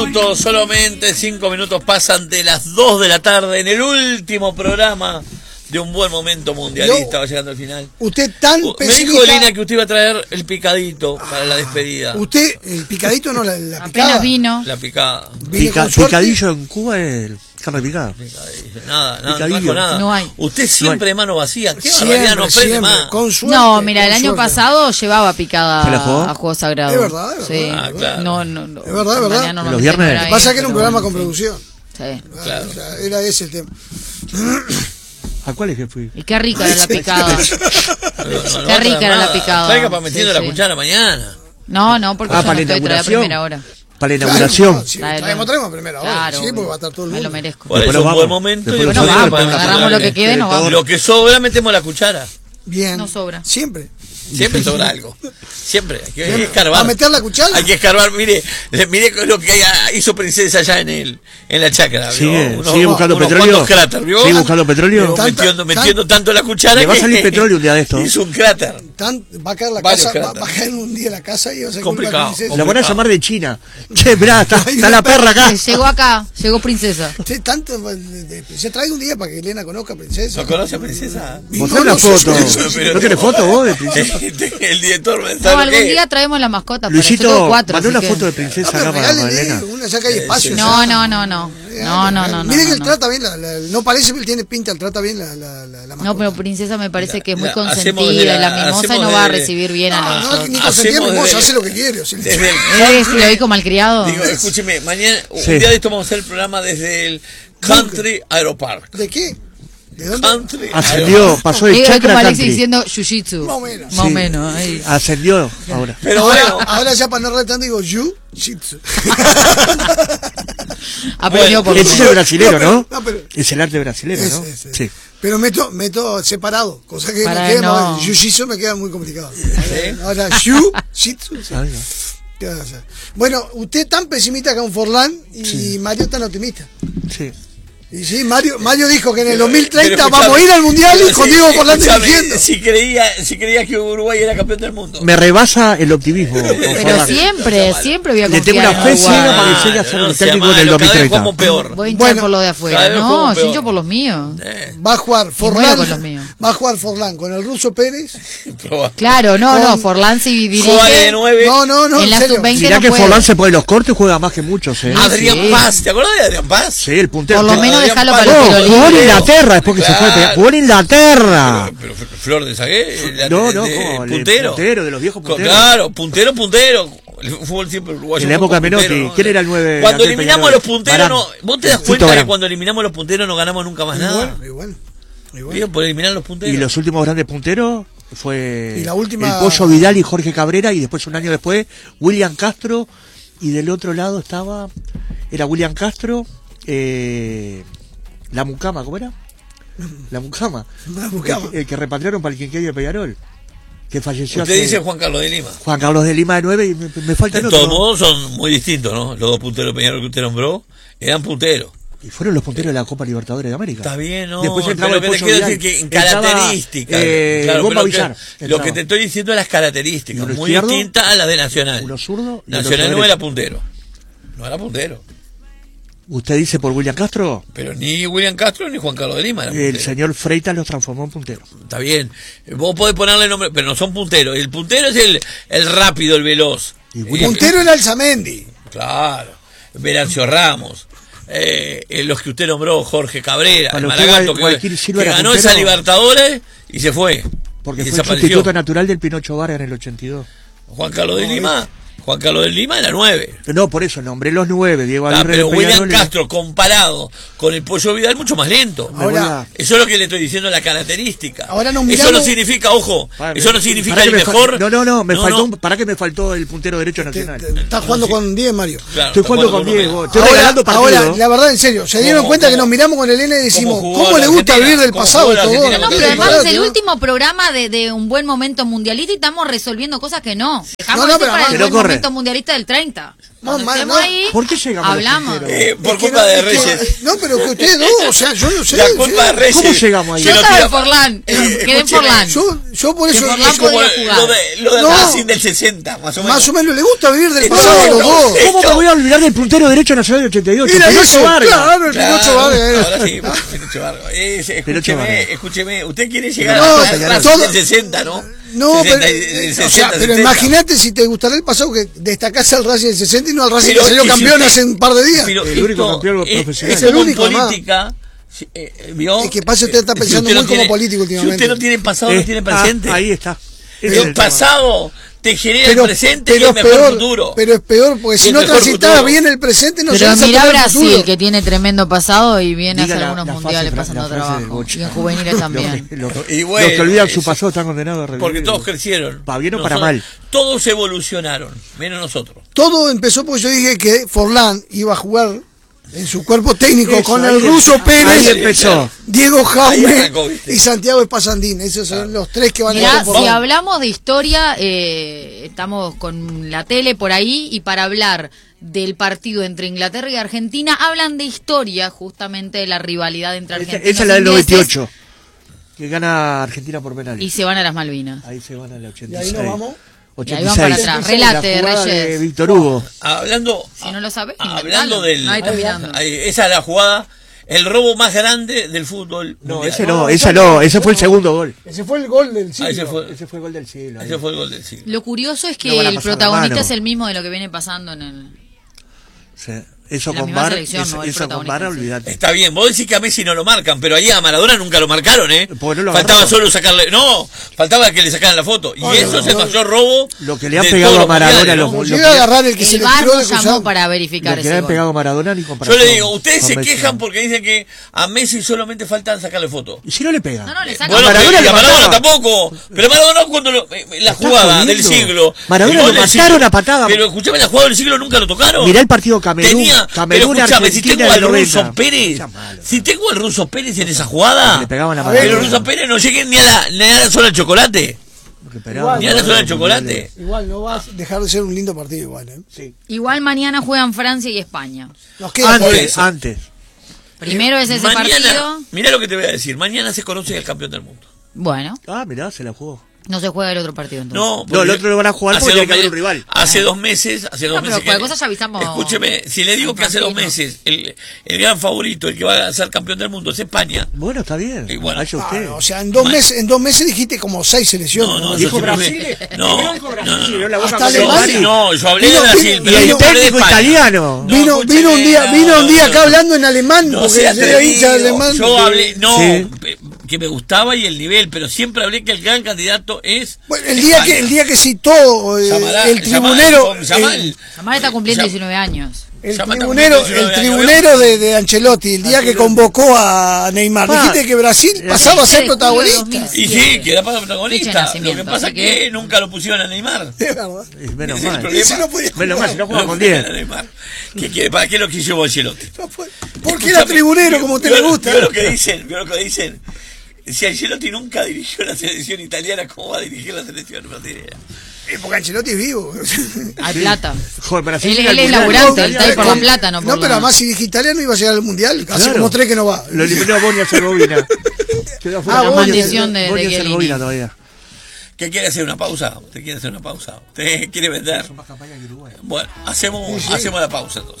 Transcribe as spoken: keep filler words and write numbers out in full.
Minutos, solamente cinco minutos pasan de las dos de la tarde en el último programa de un buen momento mundialista. Yo, va llegando al final. Usted tan uh, pesimista. Me dijo Lina que usted iba a traer el picadito ah, para la despedida. Usted, el picadito no, la, la apenas picada. vino. La picada. Pica, picadillo en Cuba es carne picada. Picadillo. Nada, nada, picadillo. no, nada. No hay. Usted siempre no hay. de mano vacía. ¿Qué siempre, barbaridad no prende siempre, más? Con suerte, No, mira, el con año suerte. pasado llevaba picada a Juego Sagrado. Es verdad, es verdad. Sí. Ah, claro. No, no, no. Es verdad, es verdad. No, Los viernes. no Lo que pasa es que era un programa con producción. Sí. Claro. O sea, era ese el tema. ¿A cuál es que fui? Y qué rica era la picada. No, no, no Qué rica era la picada. Traiga para metiendo Sí, la sí. cuchara mañana. No, no, porque Ah, yo para no la estoy trae a inauguración. primera hora. Para la inauguración. Claro, sí, traemos, traemos primero ahora. Claro, Sí, porque va a estar todo el me mundo. lo merezco. Por Después eso nos un buen vamos. momento. Después y nos bueno, vamos. para- Agarramos lo que quede, nos vamos. Lo que sobra metemos la cuchara. Bien. No sobra. Siempre. Siempre sobra algo. Siempre. Hay que, hay que Siempre. escarbar. ¿A meter la cuchara? Hay que escarbar. Mire, mire lo que hizo Princesa allá en el en la chacra. ¿vio? Sigue, Unos- sigue buscando unos petróleo. cuantos cráter, ¿vio? Sigue buscando petróleo. Pero Tanta- metiendo, tan- metiendo tanto la cuchara Le va a que salir petróleo un día de esto. hizo un cráter. Tan, va a caer la Varios casa, va, cráteres. va a caer un día la casa y va a ser Complicado. culpa de La la van a llamar de China. Che, mirá, está, está la perra acá. Llegó acá, llegó Princesa. Sí, tanto, de- de- se trae un día para que Elena conozca a Princesa. ¿No conoce a Princesa? Y Mostrá no, una no, foto. sí, sí, sí. Pero ¿No tenés tengo- foto vos de princesa? El director me No, sabe algún qué. día traemos la mascota. Pero yo Luisito, tengo cuatro. mandó así una que- foto de Ah, princesa pero acá para regálele Elena. una, ya que hay espacio. No, ya. no, no, no. No, no, no. Mire no, que él no. trata bien, la, la- no parece, pero él tiene pinta, él trata bien la, la, la, la No, mascota. pero Princesa me parece que es muy La- consentida hacemos de y la- la mimosa hacemos no va a de- recibir bien a No, no, nosotros. ni consentía Hacemos mimosa, de- hace lo que quiere. O sea, Desde el ¿Es lo dijo malcriado? Digo, escúcheme, mañana, Sí. un día de esto vamos a hacer el programa desde el Country Aeropark. ¿De qué? ¿De dónde? Country Ascendió, Aeropark. pasó de Digo, es como chakra a Alexis country. diciendo jiu-jitsu. Más o menos. Más o Sí. menos. Ahí. Ascendió ahora. Pero ahora, bueno, ahora ya para no retar digo you jitsu. Aprendió por Ese es el brasilero, ¿no? No, pero- Es el arte brasilero, Ese, ¿no? ese. Sí. Pero meto, meto separado, cosa que Para me queda, no. más- jiu-jitsu me queda muy complicado. ¿Sí? Ahora, jiu-jitsu. sí. Ahí va. ¿Qué vas a hacer? Bueno, usted tan pesimista con Forlán y Sí. Mario tan optimista. Sí. Y sí, Mario, Mario dijo que en el dos mil pero treinta escuchame, vamos a ir al mundial y pero con sí, Diego Forlán escuchame, dirigiendo. Si creía, si creía que Uruguay era campeón del mundo. Me rebasa el optimismo. con Pero Forlán. siempre, siempre voy a Le tengo confiar una en fe Uruguay. ciega para que llegue a ser no el sea técnico malo, del dos mil cada vez treinta. jugamos peor. Voy a hinchar Bueno, por lo de cada afuera. vez No, jugamos yo peor. hincho por los míos. Eh, Va a jugar muero Forlán. con los míos. Va a jugar Forlán con el ruso Pérez. probable. Claro, no, no, Con- Forlán si Juega de dirige nueve. No, no, no. en la serio. sub veinte Mirá no que puede. Forlán se pone los cortes y juega más que muchos, ¿eh? Adrián Sí. Paz, ¿te acordás de Adrián Paz? Sí, el puntero. Por lo Pero- menos Adrián déjalo Paz. para los No, tiros jugó en libres. Inglaterra después que se fue. Claro. Jugó en Inglaterra. Pero, pero Flor de Sagué, la- No, de- no, de- como el puntero. puntero, de los viejos Co- punteros. Claro, puntero, puntero. El fútbol siempre uruguayo. En la fue época con Menotti, puntero, ¿no? ¿quién era el nueve de Cuando aquel eliminamos a Peñarol? los punteros, Barán. no, vos te das Tito cuenta que Barán. cuando eliminamos a los punteros no ganamos nunca más nada. Igual, igual. igual. Bien, por eliminar a los punteros. Y los últimos grandes punteros fue Y la última- el Pollo Vidal y Jorge Cabrera, y después un año después William Castro, y del otro lado estaba, era William Castro, eh, la Mucama, ¿cómo era? La Mucama, La Mucama. El, el que repatriaron para el quinquenio de Peñarol, que falleció Usted hace- dice Juan Carlos de Lima. Juan Carlos de Lima de nueve, y me, me falta De el todos otro. modos son muy distintos, ¿no? Los dos punteros Peñarol que usted nombró eran punteros. Y fueron los punteros de la Copa Libertadores de América. Está bien, ¿no? Después entraba pero lo el que te Pollo quiero Vidal. decir que en Entraba, características. eh, claro, Bomba pero lo que- Villar, lo entraba. que te estoy diciendo es las características, Uno muy izquierdo, distintas a las de Nacional. uno zurdo y el Nacional otro no era derecho. puntero. No era puntero. ¿Usted dice por William Castro? Pero ni William Castro ni Juan Carlos de Lima eran El punteros. señor Freitas los transformó en punteros. Está bien. Vos podés ponerle nombre, pero no son punteros. El puntero es el, el rápido, el veloz. Y William- Puntero era el Zamendi. Claro. Venancio Ramos. Eh, eh, los que usted nombró, Jorge Cabrera, el Bueno, usted, Maragato, Guay- que, Guayaquil Silva que era ganó puntero. esa Libertadores y se fue. Porque y fue el desapareció. sustituto natural del Pinocho Vargas en el ochenta y dos. Juan Carlos de No, Lima. Juan Carlos de Lima era nueve. No, por eso nombré los nueve. Diego Ah, Aguirre pero de William Peñarol. Castro comparado con el Pollo Vidal mucho más lento. Me voy Ahora- a- Eso es lo que le estoy diciendo, la característica. Ahora nos Eso miramos- no significa, ojo, Para, eso no me- significa para el que me fa- mejor. No, no, no, me No, faltó, no. un- ¿para qué me faltó el puntero derecho Te- nacional? te- Está jugando sí. con Diego Mario. Claro, Estoy jugando está con uno Diego. menos. Estoy Ahora, regalando partido. ahora, la verdad, en serio, se dieron ¿Cómo, cuenta que cómo? nos miramos con Elena y decimos, ¿Cómo ¿cómo, jugó le la gusta Argentina? vivir del ¿Cómo pasado jugó y la todo? Argentina? No, Sí, pero además claro, es el ¿no? último programa de, de un buen momento mundialista y estamos resolviendo cosas que no. Dejamos No, no, ese pero para además- el Que no buen momento mundialista del treinta. No, Cuando ma- estemos no. ahí, ¿Por qué llegamos a los hablamos. punteros? Eh, por Es que culpa no, de es que- Reyes. No, pero que ustedes dos, o sea, yo no sé. La culpa de Reyes. ¿Cómo llegamos ahí? Se Yo lo estaba tira- en Forlán, Eh, quedé en escúcheme, Forlán. Yo, yo por eso. Que Forlán Es como podía jugar. lo de, lo de No. Racing del sesenta, más o menos. Más o menos le gusta vivir del Eh, pasado a no, los no, dos. eh, ¿Cómo me voy a olvidar del puntero derecho nacional del ochenta y ocho? Mira Pinocho ese, Vargas. claro, el Claro, Pinocho Vargas. ahora sí, Pinocho Vargas. Es- Pinocho escúcheme, Vargas. escúcheme. Usted quiere llegar No, a pero Racing todo- del sesenta, ¿no? No, sesenta, pero, del eh, o sesenta, sea, pero setenta. imagínate si te gustará el pasado que destacás al Racing del sesenta y no al Racing Pero que salió es que si campeón usted- hace un par de días. Pero El único esto campeón es- profesional. Es Es el como único, en política. si- eh, ¿vio? Es que pasa usted está Eh, pensando usted no muy como tiene- político últimamente. Si usted no tiene pasado, no Eh, tiene ah, presente. ahí está. Ese El es el tema. pasado te genera Pero, el presente pero y el es mejor peor, futuro. pero es peor porque Y si el no mejor transitas futuro. bien el presente no Pero sabes mirá sacar el Brasil, futuro. que tiene tremendo pasado y viene Diga a hacer la- algunos la frase mundiales fra- pasando la frase del trabajo. Bocha. Y en juveniles también. Los, los- Y bueno, los que olvidan eso. su pasado están condenados a revivir. Porque todos crecieron. Para bien o para Nosotros- mal. Todos evolucionaron, menos nosotros. Todo empezó porque yo dije que Forlán iba a jugar en su cuerpo técnico Eso, con ahí el em- ruso ahí Pérez, empezó. Diego Ahí Jaume arrancó, ¿viste? y Santiago Espasandín. Esos son los tres que van a Mirá, estar por si Forlán. hablamos de historia, eh, estamos con la tele por ahí y para hablar del partido entre Inglaterra y Argentina, hablan de historia, justamente de la rivalidad entre Esa, argentinos esa es la del e ingleses, noventa y ocho. Que gana Argentina por penales. y se van a las Malvinas. Ahí se van a la Y ochenta y ahí seis. nos vamos. Y ahí van para ochenta y seis. atrás. Relate, La jugada Reyes. de Víctor Hugo. Hablando, Si no lo sabes, hablando inventalo. del. Ahí está mirando. ahí, esa es la jugada, el robo más grande del fútbol. No, mundial. ese no, ese no, ese fue el segundo gol. Ese fue el gol del Ah, siglo. ese fue, Ese fue el gol del siglo. ese fue el gol del siglo. Lo curioso es que No van a el pasar la protagonista mano. es el mismo de lo que viene pasando en el... Sí. Eso La con misma VAR, selección, eso, ¿no? El eso con protagonista, VAR, sí. olvídate. Está bien, vos decís que a Messi no lo marcan, pero ahí a Maradona nunca lo marcaron, ¿eh? Porque no lo Faltaba agarró. solo sacarle. No, faltaba que le sacaran la foto. Y No, eso no, es el no. mayor robo. Lo que le han de pegado todos a Maradona mundiales, los- ¿no? Como lo llega a que- agarrar el que se El le V A R tiró lo de llamó cruzado. para Lo verificar que ese le han gol. pegado a Maradona ni comparación. Yo le digo, ustedes con se Messi. quejan porque dicen que a Messi solamente faltan sacarle foto. ¿Y si no le pega? No, no, le saca. Bueno, A Maradona pero- y le a Maradona mataba. tampoco. Pero Maradona cuando lo- eh, la Está jugada jodiendo. del siglo. Maradona el gol lo del mataron siglo. a patada. Pero escuchame, la jugada del siglo nunca lo tocaron. Mirá el partido Camerún, Tenía, Camerún, pero escuchame, si Argentina tengo al del ruso noventa. Pérez, Sea malo. si tengo al ruso Pérez en esa jugada, Le pegaban a A ver, pero el Maradona. ruso Pérez no llegué ni a la, ni a la zona del chocolate. Lo que pegaba Ni a la zona del Maradona, chocolate. Igual no va a dejar de ser un lindo partido igual. ¿eh? Sí. Igual mañana juegan Francia y España. Nos queda por Antes, eso. antes. Primero es ese Mañana, partido. mirá lo que te voy a decir, mañana se conoce el campeón del mundo. Bueno, Ah, mirá, se la jugó. no se juega el otro partido entonces. No, No, el otro lo van a jugar hace porque dos tiene que haber un meses- rival. Hace Ah. dos meses, hace dos No, pero meses. cualquier cosa ya avisamos. Escúcheme, si le digo que hace dos Infantino. meses el, el gran favorito, el que va a ser campeón del mundo es España. Bueno, está bien. Y bueno. Vaya Ah, usted. o sea, en dos, Ma- meses, en dos meses dijiste como seis selecciones. No, no, ¿no? yo Dijo siempre Brasil. fui- no, Primero dijo Brasil, no, se no. dio la boca Hasta con Yo- Alemania. no, yo hablé Vino- de Brasil, vino- pero Y el yo hablé de técnico España. italiano. No, Vino, escúcheme, vino un día, no, vino un día no, acá no. hablando en alemán, No porque sea se le hincha atrevido. alemán. Yo hablé, no, Sí. pe- que me gustaba y el nivel, pero siempre hablé que el gran candidato es. Bueno, el día España. que el día que citó eh, Yamalá- el tribunero, Yamal- Yamal- el, Samar está cumpliendo Ya- diecinueve años. el Yamal está tribunero, cumpliendo el diecinueve tribunero años. de, de Ancelotti, el día que convocó a Neymar, Pa. dijiste que Brasil pasaba a ser veinte de julio de protagonista. dos mil Y siete. sí, que era para Fecha de protagonista. Lo que nacimiento, pasa es así que, que- nunca lo pusieron a Neymar. Es verdad. Y Menos Ese es el mal. problema. Ese no podía Menos mal, si no jugar. juega con No diez. pusieron a Neymar. ¿Qué quiere? ¿Para qué lo quiso Ancelotti? No fue- Porque era tribunero, como a usted le Vio- gusta. vio lo que dicen, vio lo que dicen. Si Ancelotti nunca dirigió la selección italiana, ¿cómo va a dirigir la selección brasileña? Eh, Porque Ancelotti es vivo. Hay plata. Joder, Brasil Él- llega él al es Mundial. laburante, él está ahí por la Con- plata, no por No, pero la- además si dije italiano iba a llegar al mundial. Hace Claro. como tres que no va. Lo eliminó a Bosnia-Herzegovina. Quedó afuera Ah, con Bosnia- maldición de- de Bosnia-Herzegovina Chiellini. todavía. ¿Qué quiere hacer una pausa? ¿Usted quiere hacer una pausa? ¿Usted quiere vender? Bueno, hacemos, hacemos la pausa entonces.